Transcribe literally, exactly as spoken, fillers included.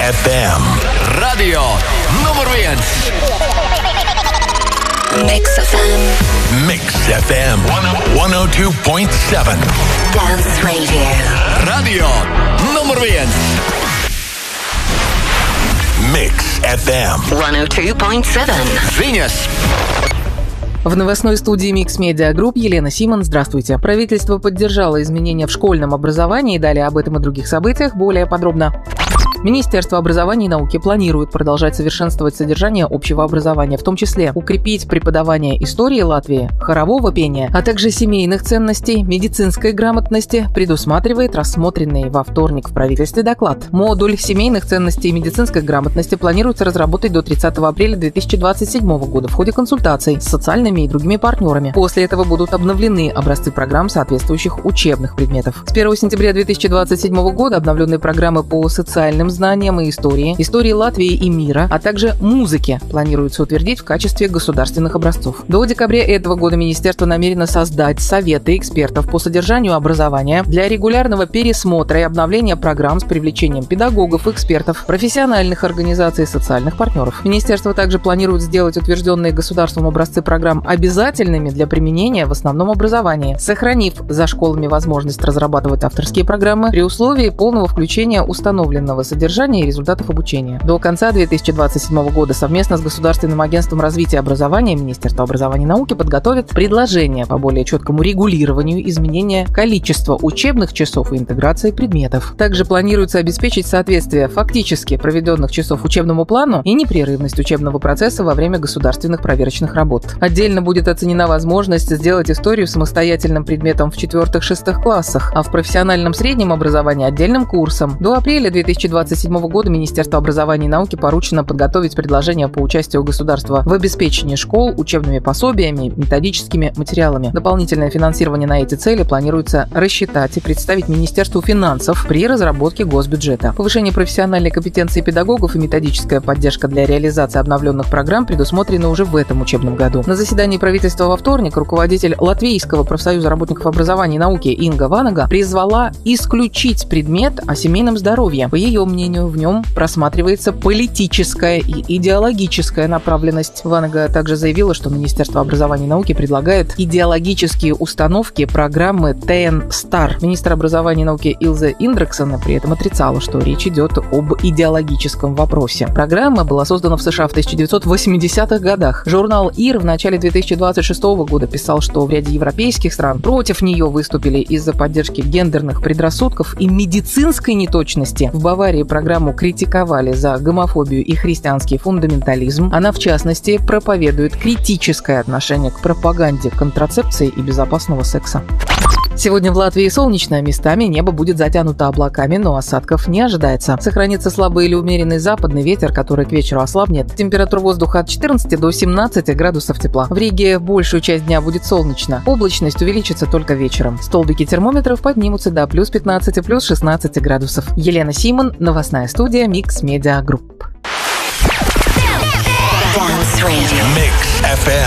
эф эм. Radio nummer viens. Mix эф эм. Mix эф эм сто два целых семь. Dance Radio. Radio nummer viens. Mix эф эм сто два целых семь. Ziņas. В новостной студии Mix Media Group Елена Симон. Здравствуйте. Правительство поддержало изменения в школьном образовании. Далее об этом и других событиях более подробно. Министерство образования и науки планирует продолжать совершенствовать содержание общего образования, в том числе укрепить преподавание истории Латвии, хорового пения, а также семейных ценностей, медицинской грамотности, предусматривает рассмотренный во вторник в правительстве доклад. Модуль семейных ценностей и медицинской грамотности планируется разработать до тридцатого апреля две тысячи двадцать седьмого года в ходе консультаций с социальными и другими партнерами. После этого будут обновлены образцы программ соответствующих учебных предметов. С первого сентября две тысячи двадцать седьмого года обновленные программы по социальным знаниям и истории, истории Латвии и мира, а также музыки планируется утвердить в качестве государственных образцов. До декабря этого года министерство намерено создать советы экспертов по содержанию образования для регулярного пересмотра и обновления программ с привлечением педагогов, экспертов, профессиональных организаций и социальных партнеров. Министерство также планирует сделать утвержденные государством образцы программ обязательными для применения в основном образовании, сохранив за школами возможность разрабатывать авторские программы при условии полного включения установленного содержания содержания и результатов обучения. До конца две тысячи двадцать седьмого года совместно с Государственным агентством развития образования Министерство образования и науки подготовит предложение по более четкому регулированию изменения количества учебных часов и интеграции предметов. Также планируется обеспечить соответствие фактически проведенных часов учебному плану и непрерывность учебного процесса во время государственных проверочных работ. Отдельно будет оценена возможность сделать историю самостоятельным предметом в четвертых-шестых классах, а в профессиональном среднем образовании отдельным курсом. До апреля две тысячи двадцать седьмого года Министерству образования и науки поручено подготовить предложения по участию государства в обеспечении школ учебными пособиями, методическими материалами. Дополнительное финансирование на эти цели планируется рассчитать и представить Министерству финансов при разработке госбюджета. Повышение профессиональной компетенции педагогов и методическая поддержка для реализации обновленных программ предусмотрены уже в этом учебном году. На заседании правительства во вторник руководитель Латвийского профсоюза работников образования и науки Инга Ванага призвала исключить предмет о семейном здоровье. По ее мнению, в нем просматривается политическая и идеологическая направленность. Ванага также заявила, что Министерство образования и науки предлагает идеологические установки программы ТН Стар. Министр образования и науки Илзе Индрексона при этом отрицала, что речь идет об идеологическом вопросе. Программа была создана в США в тысяча девятьсот восьмидесятых годах. Журнал ИР в начале две тысячи двадцать шестого года писал, что в ряде европейских стран против нее выступили из-за поддержки гендерных предрассудков и медицинской неточности. В Баварии программу критиковали за гомофобию и христианский фундаментализм. Она, в частности, проповедует критическое отношение к пропаганде контрацепции и безопасного секса. Сегодня в Латвии солнечно, местами небо будет затянуто облаками, но осадков не ожидается. Сохранится слабый или умеренный западный ветер, который к вечеру ослабнет. Температура воздуха от четырнадцати до семнадцати градусов тепла. В Риге большую часть дня будет солнечно. Облачность увеличится только вечером. Столбики термометров поднимутся до плюс пятнадцати, плюс шестнадцати градусов. Елена Симон, новостная студия Mix Media Group. Mix эф эм.